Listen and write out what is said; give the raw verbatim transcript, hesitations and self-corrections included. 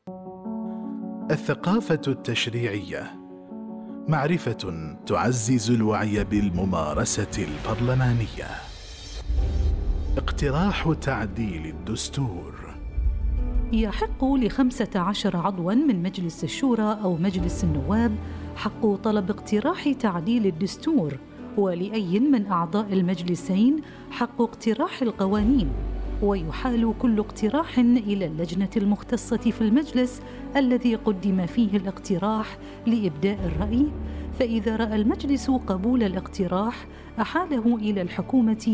الثقافة التشريعية معرفة تعزز الوعي بالممارسة البرلمانية. اقتراح تعديل الدستور. يحق لخمسة عشر عضواً من مجلس الشورى أو مجلس النواب حق طلب اقتراح تعديل الدستور، ولأي من أعضاء المجلسين حق اقتراح القوانين، ويحال كل اقتراح إلى اللجنة المختصة في المجلس الذي قدم فيه الاقتراح لإبداء الرأي، فإذا رأى المجلس قبول الاقتراح أحاله إلى الحكومة